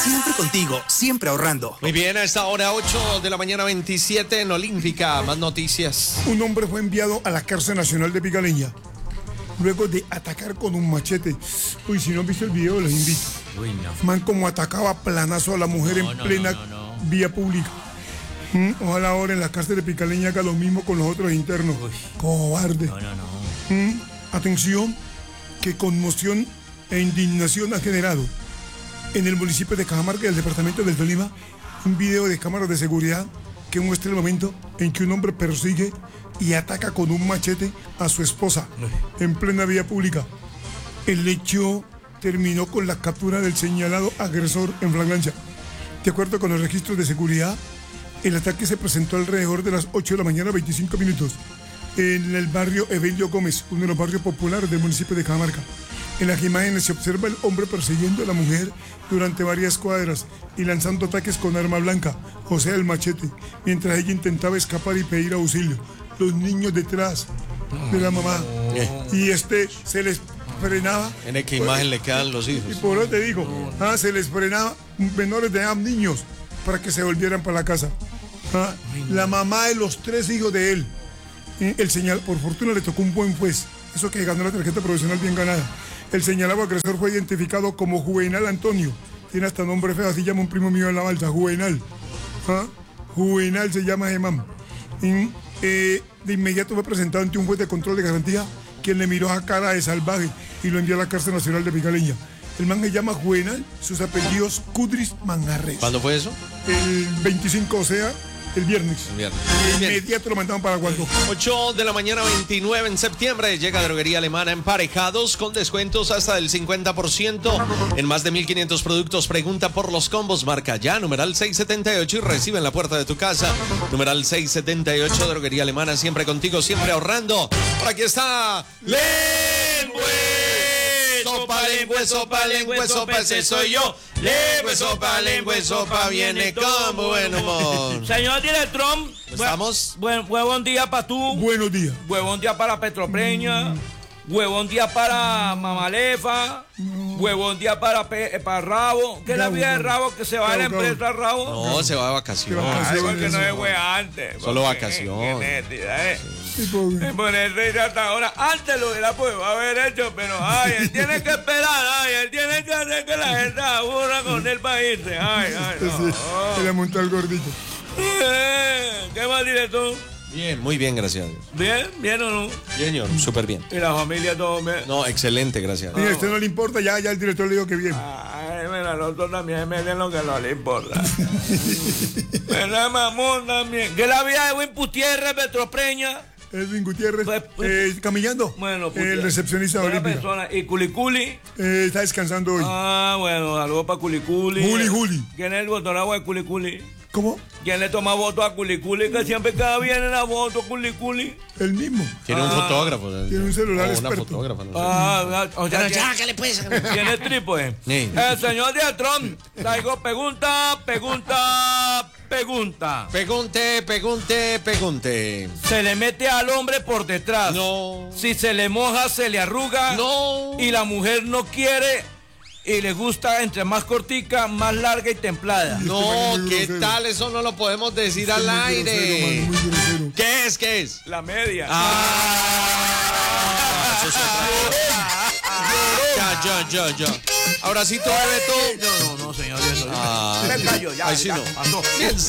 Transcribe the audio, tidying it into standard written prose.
Siempre contigo, siempre ahorrando. Muy bien, a esta hora 8 de la mañana 27 en Olímpica. Más noticias. Un hombre fue enviado a la cárcel nacional de Picaleña luego de atacar con un machete. Uy, si no han visto el video, los invito. Uy, no. Man, como atacaba planazo a la mujer en plena vía pública. Ojalá ahora en la cárcel de Picaleña haga lo mismo con los otros internos. Uy. Cobarde. No. Atención, que conmoción e indignación ha generado en el municipio de Cajamarca y el departamento del Tolima un video de cámaras de seguridad que muestra el momento en que un hombre persigue y ataca con un machete a su esposa en plena vía pública. El hecho terminó con la captura del señalado agresor en flagrancia. De acuerdo con los registros de seguridad, el ataque se presentó alrededor de las 8 de la mañana, 25 minutos, en el barrio Evelio Gómez, uno de los barrios populares del municipio de Cajamarca. En las imágenes se observa el hombre persiguiendo a la mujer durante varias cuadras y lanzando ataques con arma blanca, o sea, el machete, mientras ella intentaba escapar y pedir auxilio. Los niños detrás de la mamá. Y se les frenaba. ¿En qué imagen le quedan los hijos? Y por eso te digo, se les frenaba menores de edad, niños, para que se volvieran para la casa. La mamá de los 3 hijos de él. Por fortuna le tocó un buen juez. Eso que ganó la tarjeta profesional bien ganada. El señalado agresor fue identificado como Juvenal Antonio. Tiene hasta nombre feo, así llama un primo mío en la balsa, Juvenal. Juvenal se llama Gemán. De inmediato fue presentado ante un juez de control de garantía, quien le miró a cara de salvaje y lo envió a la cárcel nacional de Picaleña. El man se llama Juvenal, sus apellidos Cudris Manjarres. ¿Cuándo fue eso? El 25, o sea, el viernes. De inmediato lo mandaron para Guardó. 8 de la mañana 29 en septiembre llega Droguería Alemana Emparejados con descuentos hasta del 50% en más de 1.500 productos. Pregunta por los combos, marca ya numeral 678 y recibe en la puerta de tu casa. Numeral 678, Droguería Alemana, siempre contigo, siempre ahorrando. Por aquí está lengüe, sopa, ese soy yo. Lengüe, sopa, viene con buen humor. Señor director, ¿Estamos? buen día para tú. Buenos días. Buen día para Petropreña. Buen día para Mamalefa. Buen día para Rabo. ¿Qué es la vida de Rabo? Que se va a la empresa Rabo. No, se va de vacaciones. Ay, porque no es antes. Solo vacaciones. Por eso ya hasta ahora. Antes lo hubiera podido haber hecho, pero él tiene que esperar. Él tiene que hacer que la gente aburra con el país. No. Se le montó el gordito. ¿Qué más, director? Bien, muy bien, gracias a Dios. ¿Bien o no? Bien, señor, súper bien. ¿Y la familia todo bien? No, excelente, gracias a Y Dios. a usted no le importa, ya el director le dijo que bien. Ay, mira, nosotros también me den lo que no le importa. ¿Verdad, mamón, también? ¿Qué es la vida de Buen Gutiérrez, Petropreña? Edwin Gutiérrez, camillando. Bueno, el recepcionista de buena Olímpica. persona. ¿Y Culiculi? Está descansando hoy. Bueno, saludos para Culiculi. Juli. ¿Quién es el botonagua de Culiculi? ¿Cómo? ¿Quién le toma voto a Culiculi? Que siempre cada viene la voto Culiculi. El mismo. Tiene un fotógrafo. Tiene un celular una experto. fotógrafa, no sé. O sea, Pero ya, ¿qué le puedes? ¿Tiene trípode? Sí. Señor director, traigo pregunta. Pregunte. Se le mete al hombre por detrás. No. Si se le moja, se le arruga. No. Y la mujer no quiere y le gusta entre más cortica, más larga y templada. No, Muy ¿qué grosero. tal? Eso no lo podemos decir al aire. Muy grosero. ¿Qué es? La media. Eso es otra. Ya. Ahora sí, tú, Beto. No, señor. Ah, Me callo, ya. ahí sí ya, no. pasó. Bien,